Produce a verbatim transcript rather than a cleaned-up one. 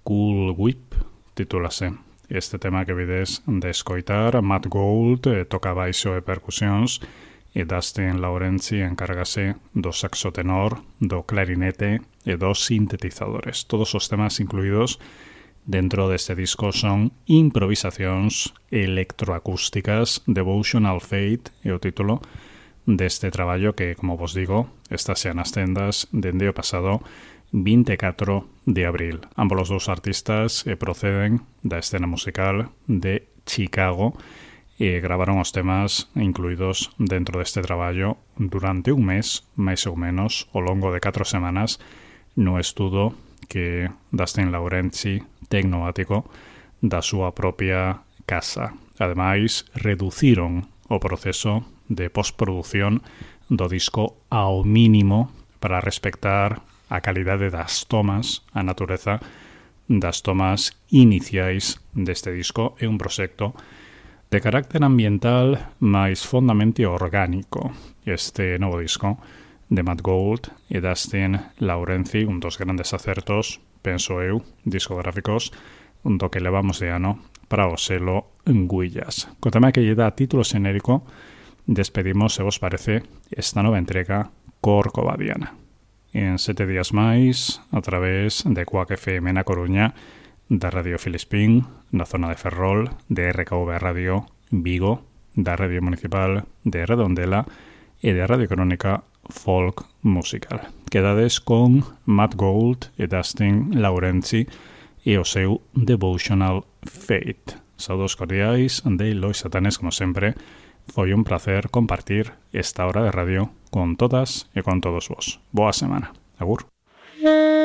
Cool Whip titúlase este tema que vides de escoitar. Matt Gold eh, toca baixo e percusións e Dustin Laurenzi encárgase do saxo tenor, do clarinete e dos sintetizadores. Todos os temas incluídos dentro deste disco son improvisacións electroacústicas. Devotional Fate é o título deste traballo que, como vos digo, está xa nas tendas dende o pasado vinte e catro de abril. Ambos os dous artistas eh, proceden da escena musical de Chicago e gravaron os temas incluídos dentro deste traballo durante un mes, máis ou menos, ao longo de catro semanas, no estudo que Dustin Laurenzi ten no ático da súa propia casa. Ademais, reduciron o proceso de postproducción do disco ao mínimo para respectar a calidade das tomas, a natureza das tomas iniciais deste disco. É un proxecto de carácter ambiental máis fondamente orgánico. Este novo disco de Matt Gold e Dustin Laurenzi, un dos grandes acertos, penso eu, discográficos, do que levamos de ano para o selo Guillas. Co tema que lle dá título xenérico, despedimos, se vos parece, esta nova entrega corcovadiana. En sete días máis, a través de Quack F M na Coruña, da Radio Filispín, na zona de Ferrol, de R K V Radio Vigo, da Radio Municipal de Redondela e de Radio Crónica Folk Musical. Quedades con Matt Gold e Dustin Laurenzi e o seu Devotional Fate. Saudos cordiais de Lois Satanes, como sempre. Foi un placer compartir esta hora de radio con todas e con todos vos. Boa semana. Agur.